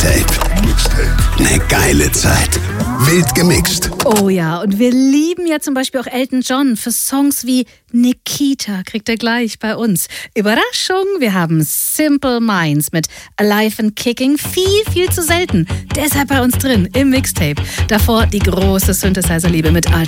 Mixtape. Eine geile Zeit. Wild gemixt. Oh ja, und wir lieben ja zum Beispiel auch Elton John für Songs wie Nikita, kriegt er gleich bei uns. Überraschung, wir haben Simple Minds mit Alive and Kicking, viel zu selten. Deshalb bei uns drin im Mixtape. Davor die große Synthesizer-Liebe mit